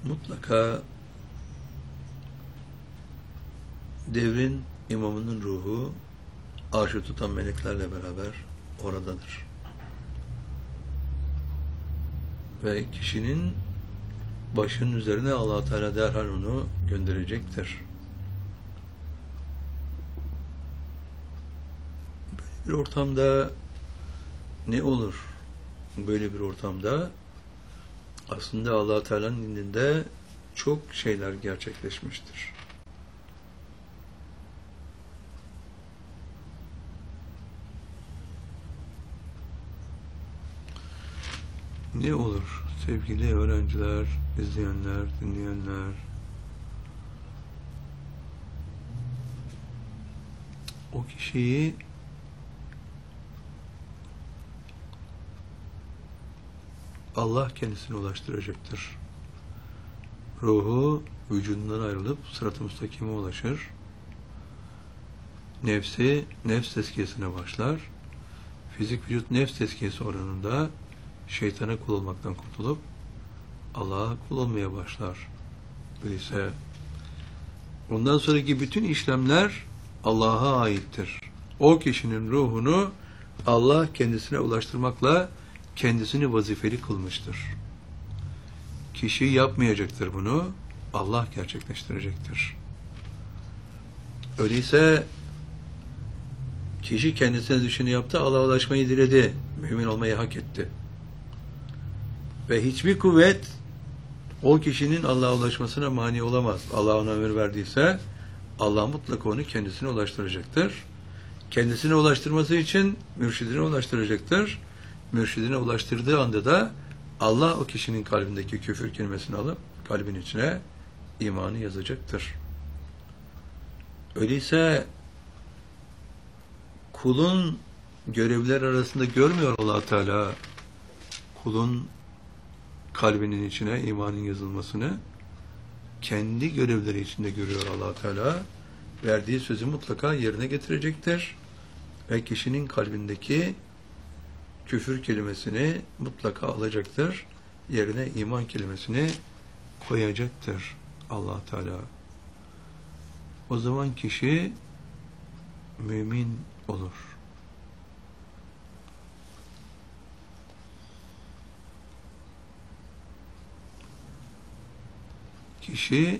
Mutlaka devrin imamının ruhu arşı tutan meleklerle beraber oradadır. Ve kişinin başının üzerine Allah Teala derhal onu gönderecektir. Böyle bir ortamda ne olur? Böyle bir ortamda aslında Allah Teala'nın indinde çok şeyler gerçekleşmiştir. Ne olur sevgili öğrenciler, izleyenler, dinleyenler? O kişiyi Allah kendisine ulaştıracaktır. Ruhu vücudundan ayrılıp sırat-ı müstakime ulaşır. Nefsi nefs tezkiyesine başlar. Fizik vücut nefs tezkiyesi oranında şeytana kul olmaktan kurtulup Allah'a kul olmaya başlar. Öyleyse ondan sonraki bütün işlemler Allah'a aittir. O kişinin ruhunu Allah kendisine ulaştırmakla kendisini vazifeli kılmıştır. Kişi yapmayacaktır bunu, Allah gerçekleştirecektir. Öyleyse kişi kendisine düşeni yaptı, Allah'a ulaşmayı diledi, mümin olmayı hak etti. Ve hiçbir kuvvet o kişinin Allah'a ulaşmasına mani olamaz. Allah ona ömür verdiyse Allah mutlaka onu kendisine ulaştıracaktır. Kendisine ulaştırması için mürşidine ulaştıracaktır. Mürşidine ulaştırdığı anda da Allah o kişinin kalbindeki küfür kelimesini alıp kalbin içine imanı yazacaktır. Öyleyse kulun görevler arasında görmüyor Allah Teala kulun kalbinin içine imanın yazılmasını, kendi görevleri içinde görüyor Allah Teala. Verdiği sözü mutlaka yerine getirecektir. Ve kişinin kalbindeki küfür kelimesini mutlaka alacaktır. Yerine iman kelimesini koyacaktır Allah Teala. O zaman kişi mümin olur. Kişi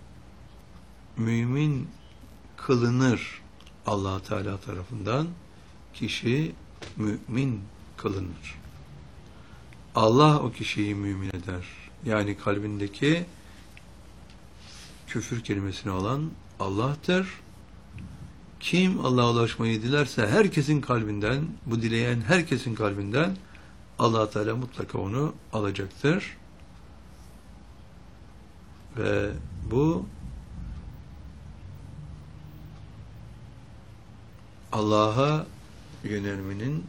mümin kılınır Allah Teala tarafından. Kişi mümin kılınır. Allah o kişiyi mümin eder. Yani kalbindeki küfür kelimesini alan Allah'tır. Kim Allah'a ulaşmayı dilerse herkesin kalbinden, bu dileyen herkesin kalbinden Allah Teala mutlaka onu alacaktır. Ve bu Allah'a yönelmenin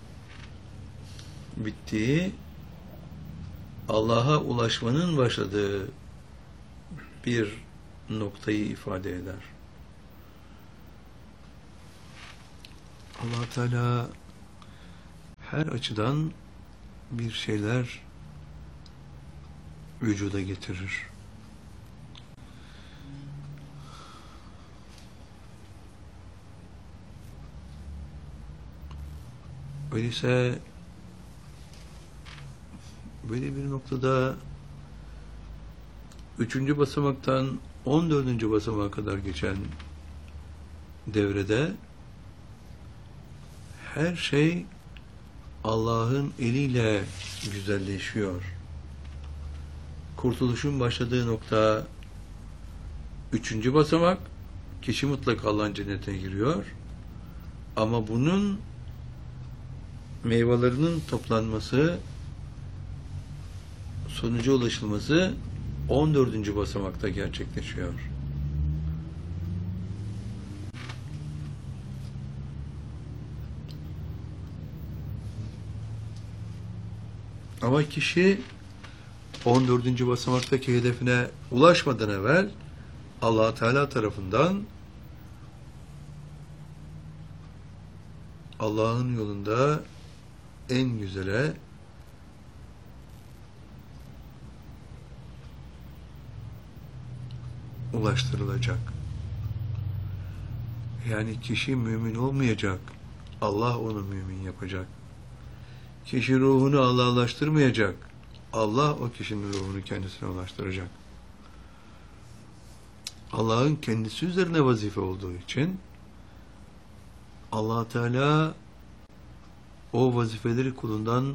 bittiği, Allah'a ulaşmanın başladığı bir noktayı ifade eder. Allah Teala her açıdan bir şeyler vücuda getirir. Öyleyse böyle bir noktada 3. basamaktan 14. basamağa kadar geçen devrede her şey Allah'ın eliyle güzelleşiyor. Kurtuluşun başladığı nokta 3. basamak, kişi mutlaka Allah'ın cennetine giriyor. Ama bunun meyvelerinin toplanması, sonuca ulaşılması 14. basamakta gerçekleşiyor. Ama kişi 14. basamaktaki hedefine ulaşmadan evvel Allah Teala tarafından Allah'ın yolunda en güzele ulaştırılacak. Yani kişi mümin olmayacak. Allah onu mümin yapacak. Kişi ruhunu Allah'laştırmayacak. Allah o kişinin ruhunu kendisine ulaştıracak. Allah'ın kendisi üzerine vazife olduğu için Allah Teala o vazifeleri kulundan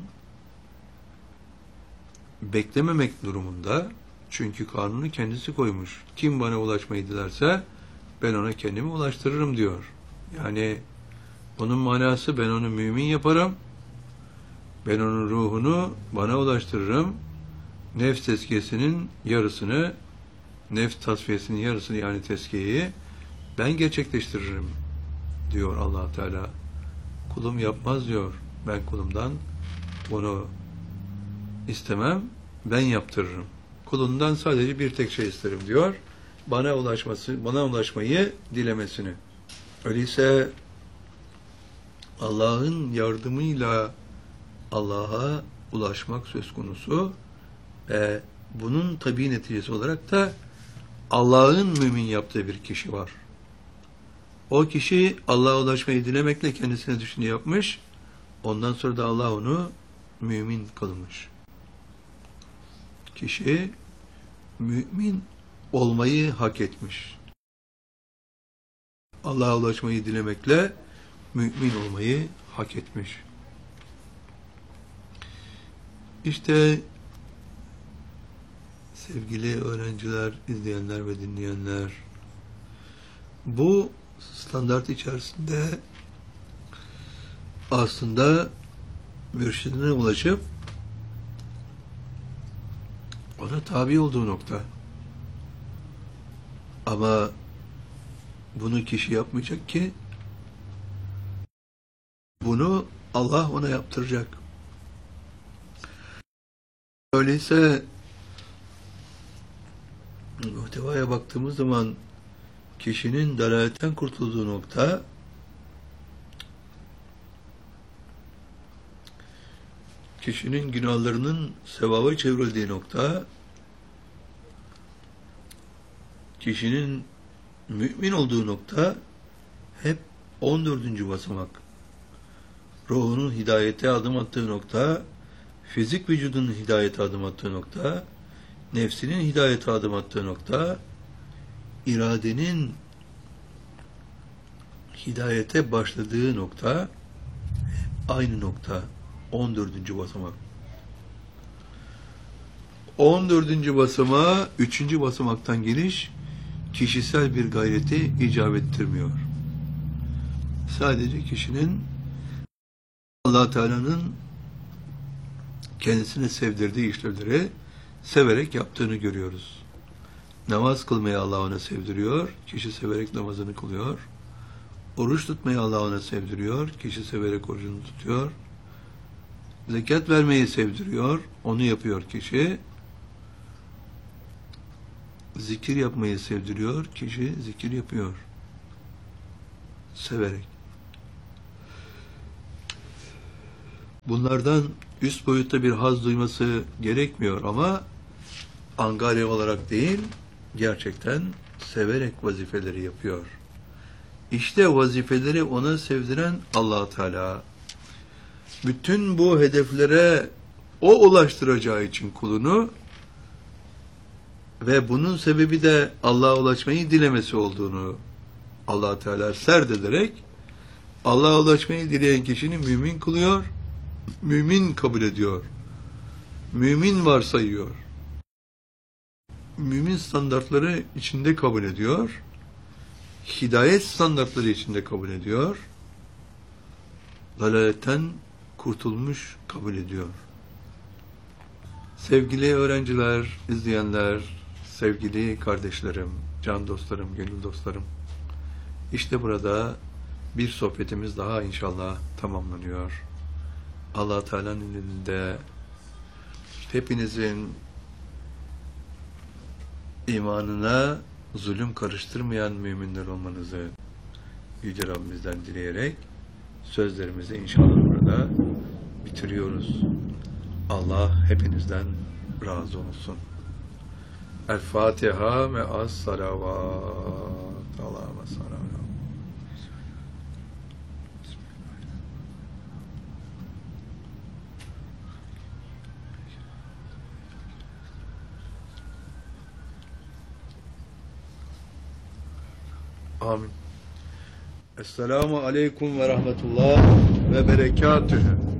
beklememek durumunda, çünkü kanunu kendisi koymuş. Kim bana ulaşmayı dilerse ben ona kendimi ulaştırırım diyor. Yani bunun manası, ben onu mümin yaparım. Ben onun ruhunu bana ulaştırırım. Nefs tezkiyesinin yarısını, nefs tasfiyesinin yarısını, yani tezkiyeyi ben gerçekleştiririm diyor Allah Teala. Kulum yapmaz diyor. Ben kulumdan bunu istemem, ben yaptırırım. Kulundan sadece bir tek şey isterim diyor. Bana ulaşmayı dilemesini. Öyleyse Allah'ın yardımıyla Allah'a ulaşmak söz konusu ve bunun tabii neticesi olarak da Allah'ın mümin yaptığı bir kişi var. O kişi Allah'a ulaşmayı dilemekle kendisine düşeni yapmış. Ondan sonra da Allah onu mümin kılmış. Kişi mümin olmayı hak etmiş. Allah'a ulaşmayı dilemekle mümin olmayı hak etmiş. İşte sevgili öğrenciler, izleyenler ve dinleyenler, bu standart içerisinde aslında mürşidine ulaşıp ona tabi olduğu nokta. Ama bunu kişi yapmayacak ki, bunu Allah ona yaptıracak. Öyleyse muhtevaya baktığımız zaman kişinin dalaletten kurtulduğu nokta, kişinin günahlarının sevaba çevrildiği nokta, kişinin mümin olduğu nokta hep 14. basamak. Ruhunun hidayete adım attığı nokta, fizik vücudunun hidayete adım attığı nokta, nefsinin hidayete adım attığı nokta, iradenin hidayete başladığı nokta, aynı nokta. 14. basamak. 14. basamağa 3. basamaktan geliş kişisel bir gayreti icap ettirmiyor. Sadece kişinin Allah Teala'nın kendisine sevdirdiği işlevleri severek yaptığını görüyoruz. Namaz kılmayı Allah ona sevdiriyor, kişi severek namazını kılıyor. Oruç tutmayı Allah ona sevdiriyor, kişi severek orucunu tutuyor. Zekat vermeyi sevdiriyor, onu yapıyor kişi. Zikir yapmayı sevdiriyor, kişi zikir yapıyor. Severek. Bunlardan üst boyutta bir haz duyması gerekmiyor ama angarya olarak değil, gerçekten severek vazifeleri yapıyor. İşte vazifeleri ona sevdiren Allah Teala. Bütün bu hedeflere o ulaştıracağı için kulunu ve bunun sebebi de Allah'a ulaşmayı dilemesi olduğunu Allah Teala serdederek Allah'a ulaşmayı dileyen kişini mümin kılıyor, mümin kabul ediyor, mümin varsayıyor, mümin standartları içinde kabul ediyor, hidayet standartları içinde kabul ediyor, dalaletten kurtulmuş kabul ediyor. Sevgili öğrenciler, izleyenler, sevgili kardeşlerim, can dostlarım, gönül dostlarım, işte burada bir sohbetimiz daha inşallah tamamlanıyor. Allah Teala'nın elinde hepinizin imanına zulüm karıştırmayan müminler olmanızı Yüce Rabbimizden dileyerek sözlerimizi inşallah burada bitiriyoruz. Allah hepinizden razı olsun. El Fatiha ve az salavat. Allahümme salli ala. Amin. Esselamu aleyküm ve rahmetullah ve berekatühü.